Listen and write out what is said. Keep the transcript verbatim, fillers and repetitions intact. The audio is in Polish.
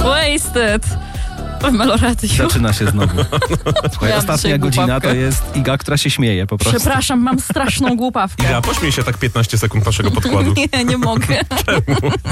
Wasted. W Meloradiu. Zaczyna się znowu. Słuchaj, Ja ostatnia dzisiaj godzina głupawkę. to jest Iga, która się śmieje po prostu. Przepraszam, mam straszną głupawkę. Iga, pośmiej się tak piętnaście sekund naszego podkładu. Nie, nie mogę. Czemu?